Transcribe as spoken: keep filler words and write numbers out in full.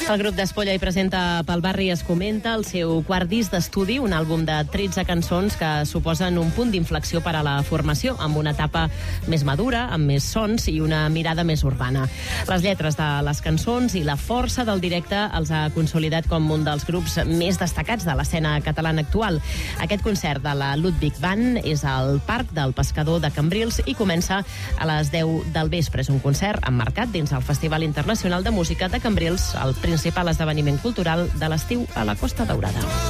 El grup d'Espolla hi presenta Pel barri es comenta el seu quart disc d'estudi, un àlbum de tretze cançons que suposen un punt d'inflexió per a la formació, amb una etapa més madura, amb més sons i una mirada més urbana. Les lletres de les cançons i la força del directe els ha consolidat com un dels grups més destacats de l'escena catalana actual. Aquest concert de la Ludwig Band és al Parc del Pescador de Cambrils i comença a les deu del vespre. És un concert emmarcat dins el Festival Internacional de Música de Cambrils, el principal esdeveniment cultural de l'estiu a la Costa Daurada.